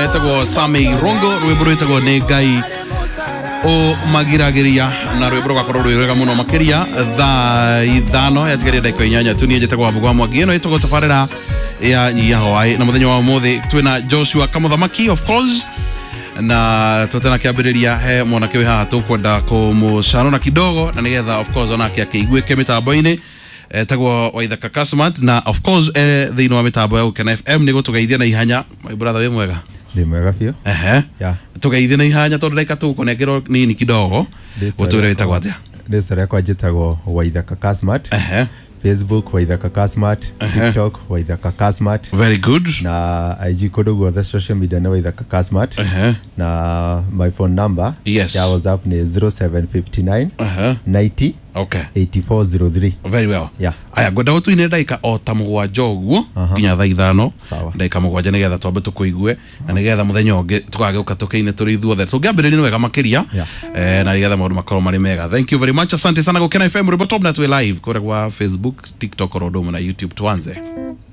etagwo Sami Rongo rwimbo rwetagwo ni Ngai o magiragiria na rwimbo rwakorwo rwega muno makiria thaa ithano yatigaria ndagika 8 tu nie njitagwo Mbugua Mwangi ino itagwo tabarira ya Nyahawai na muthenya wa muthi twina Joshua Kamuthamaki of course na tutena kiambiriria he mwanake haha tukwenda kumucanona kidogo na nigetha of course onake akiguike mitambo-ini etagwo Waithaka Kasmat na of course thiini wa mitambo ya Ukena FM nigo tugeithia na ihanya my brother we mwega ni mwega pio yeah tugeithia na ihanya tondu ndaika tukunengero nini kidogo utwire etagwo atia ndesere kwa jitagwo Waithaka Kasmat Facebook Waithaka Kasmat, TikTok Waithaka Kasmat. Very good. Na IG kodo guothe social media na Waithaka Kasmat. Na my phone number yes ya WhatsApp ni 0759 90 okay 8403. Very well. Yeah. Aya ngoda utu ine ndaika o ta mugwanja uguo kinya thaa ithano ndaika mugwanja nigetha twambe tukuigue na nigetha muthenya ungi tukage ukatukeine turi ithuothe tungiambiriria ni wega makiria na nigetha maundu makorwo mari mega. Thank you very much. Asante sana Ukena FM Ribotop na tu live kwa Facebook, TikTok, Rodomo na YouTube. Tuanze.